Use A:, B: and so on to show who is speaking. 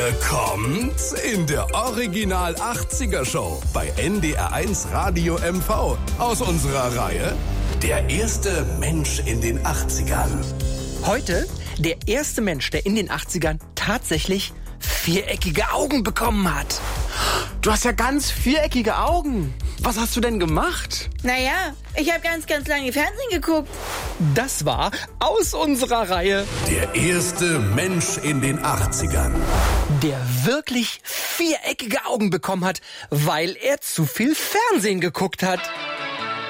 A: Kommt in der Original 80er Show bei NDR1 Radio MV aus unserer Reihe Der erste Mensch in den 80ern.
B: Heute der erste Mensch, der in den 80ern tatsächlich viereckige Augen bekommen hat.
C: Du hast ja ganz viereckige Augen. Was hast du denn gemacht?
D: Naja, ich habe ganz lange Fernsehen geguckt.
B: Das war aus unserer Reihe
A: Der erste Mensch in den 80ern.
B: der wirklich viereckige Augen bekommen hat, weil er zu viel Fernsehen geguckt hat.